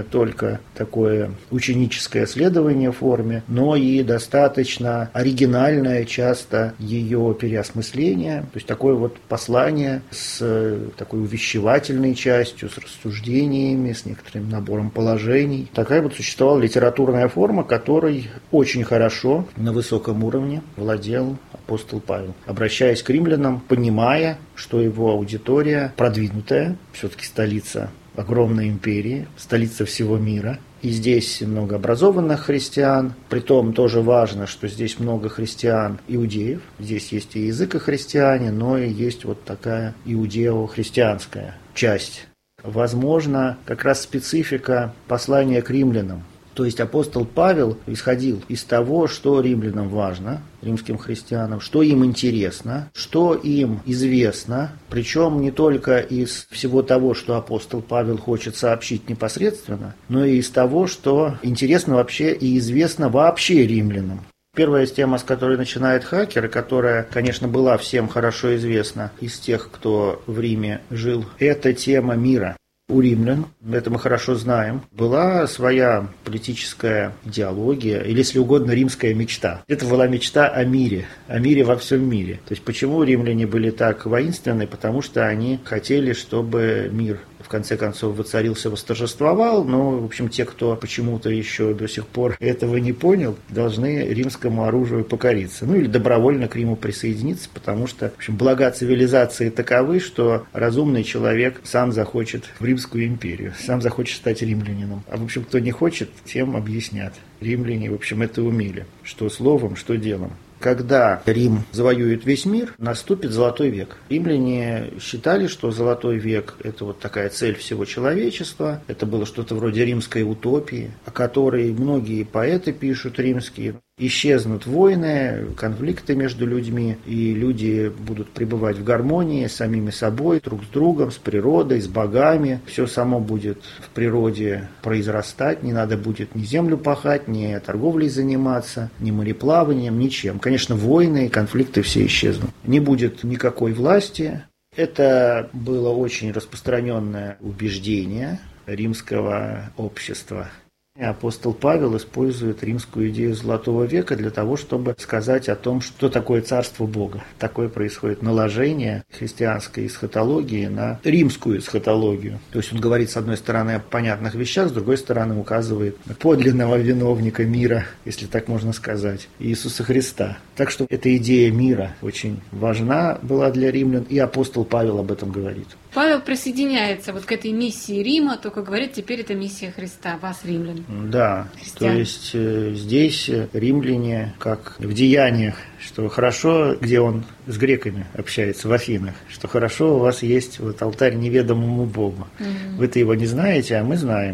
только такое ученическое следование форме, но и достаточно оригинальное часто ее переосмысление, то есть такое вот послание с такой увещевательной частью, с рассуждениями, с некоторым набором положений. Такая вот существовала литературная форма, которой очень хорошо на высоком уровне владел апостол Павел, обращаясь к римлянам, понимая, что его аудитория продвинутая, все-таки столица огромной империи, столица всего мира. И здесь много образованных христиан, притом тоже важно, что здесь много христиан-иудеев, здесь есть и язык и христиане, но и есть вот такая иудео-христианская часть. Возможно, как раз специфика послания к римлянам. То есть апостол Павел исходил из того, что римлянам важно, римским христианам, что им интересно, что им известно, причем не только из всего того, что апостол Павел хочет сообщить непосредственно, но и из того, что интересно вообще и известно вообще римлянам. Первая тема, с которой начинает Хакер, и которая, конечно, была всем хорошо известна из тех, кто в Риме жил, это тема мира. У римлян, это мы хорошо знаем, была своя политическая идеология, или, если угодно, римская мечта. Это была мечта о мире во всем мире. То есть почему римляне были так воинственны? Потому что они хотели, чтобы мир в конце концов воцарился, восторжествовал, но, в общем, те, кто почему-то еще до сих пор этого не понял, должны римскому оружию покориться. Ну или добровольно к Риму присоединиться, потому что, в общем, блага цивилизации таковы, что разумный человек сам захочет в Римскую империю, сам захочет стать римлянином. А, в общем, кто не хочет, тем объяснят. Римляне, в общем, это умели, что словом, что делом. Когда Рим завоюет весь мир, наступит Золотой век. Римляне считали, что Золотой век – это вот такая цель всего человечества, это было что-то вроде римской утопии, о которой многие поэты пишут римские. Исчезнут войны, конфликты между людьми, и люди будут пребывать в гармонии с самими собой, друг с другом, с природой, с богами. Все само будет в природе произрастать, не надо будет ни землю пахать, ни торговлей заниматься, ни мореплаванием, ничем. Конечно, войны и конфликты все исчезнут. Не будет никакой власти. Это было очень распространенное убеждение римского общества. Апостол Павел использует римскую идею Золотого века для того, чтобы сказать о том, что такое царство Бога. Такое происходит наложение христианской эсхатологии на римскую эсхатологию. То есть он говорит, с одной стороны, о понятных вещах, с другой стороны, указывает на подлинного виновника мира, если так можно сказать, Иисуса Христа. Так что эта идея мира очень важна была для римлян, и апостол Павел об этом говорит. Павел присоединяется вот к этой миссии Рима, только говорит, теперь это миссия Христа, вас, римлян. Да, христиан. То есть здесь римляне, как в Деяниях, что хорошо, где он с греками общается, в Афинах, что хорошо у вас есть вот алтарь неведомому Богу. Вы-то его не знаете, а мы знаем.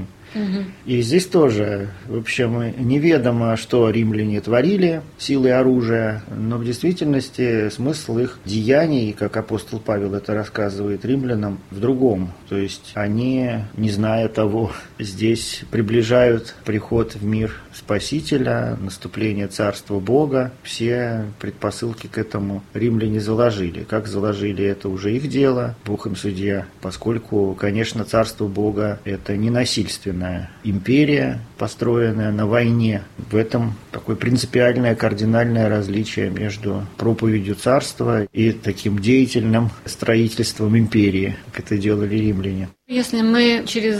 И здесь тоже, в общем, неведомо, что римляне творили силой оружия, но в действительности смысл их деяний, как апостол Павел это рассказывает римлянам, в другом. То есть они, не зная того, здесь приближают приход в мир Спасителя, наступление Царства Бога. Все предпосылки к этому римляне заложили. Как заложили, это уже их дело, Бог им судья, поскольку, конечно, Царство Бога – это не насильственное. Империя, построенная на войне. В этом такое принципиальное, кардинальное различие между проповедью царства и таким деятельным строительством империи, как это делали римляне. Если мы через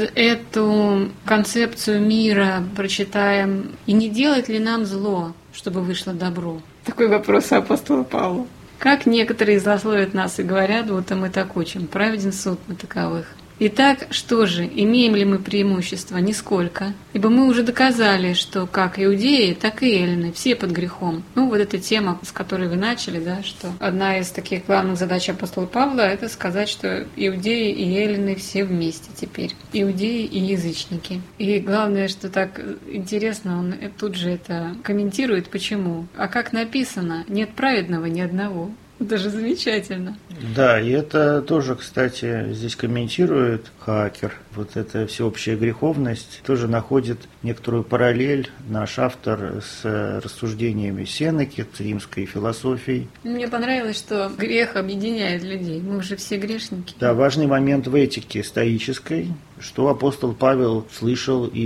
эту концепцию мира прочитаем, и не делать ли нам зло, чтобы вышло добро? Такой вопрос апостола Павла. Как некоторые злословят нас и говорят, будто мы так учим, праведен суд на таковых. Итак, что же, имеем ли мы преимущество? Нисколько. Ибо мы уже доказали, что как иудеи, так и эллины, все под грехом. Ну, вот эта тема, с которой вы начали, да, что одна из таких главных задач апостола Павла – это сказать, что иудеи и эллины все вместе теперь. Иудеи и язычники. И главное, что так интересно, он тут же это комментирует. Почему? А как написано, нет праведного ни одного. Это же замечательно. Да, и это тоже, кстати, здесь комментирует Хакер. Вот эта всеобщая греховность тоже находит некоторую параллель наш автор с рассуждениями Сенеки, с римской философией. Мне понравилось, что грех объединяет людей. Мы же все грешники. Да, важный момент в этике стоической, что апостол Павел слышал и